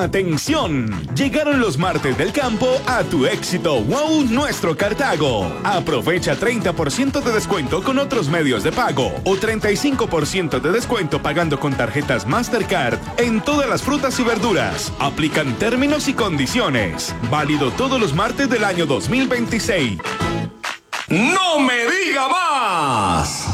¡Atención! Llegaron los martes del campo a tu éxito Wow Nuestro Cartago. Aprovecha 30% de descuento con otros medios de pago o 35% de descuento pagando con tarjetas Mastercard en todas las frutas y verduras. Aplican términos y condiciones. Válido todos los martes del año 2026. ¡No me diga más!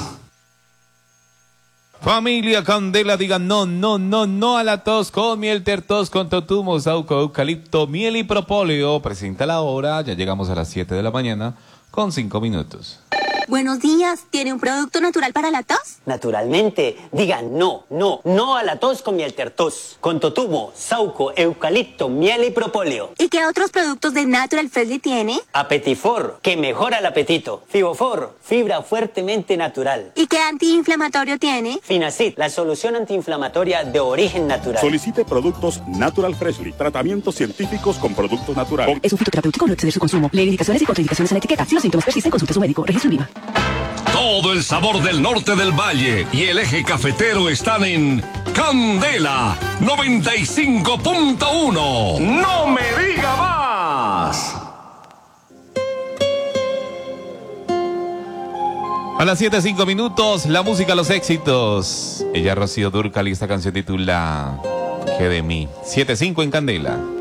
Familia Candela, digan no, no, no, no a la tos con miel tertos, con totumo, sauco, eucalipto, miel y propóleo. Presenta la hora, ya llegamos a las 7 de la mañana con 5 minutos. Buenos días, ¿tiene un producto natural para la tos? Naturalmente, digan no, no, no a la tos con miel tertos, con totumo, sauco, eucalipto, miel y propóleo. ¿Y qué otros productos de Natural Freshly tiene? Apetifor, que mejora el apetito. Fibofor, fibra fuertemente natural. ¿Y qué antiinflamatorio tiene? Finacid, la solución antiinflamatoria de origen natural. Solicite productos Natural Freshly, tratamientos científicos con productos naturales. Es un fitoterapéutico, no exceder su consumo. Lee indicaciones y contraindicaciones en la etiqueta. Si los síntomas persisten, consulte a su médico. Registro INVIMA. Todo el sabor del norte del valle y el eje cafetero están en Candela 95.1. ¡No me diga más! A las 7:05 minutos, la música, los éxitos. Ella Rocío Dúrcal y esta canción titula ¿Qué de mí? 7:05 en Candela.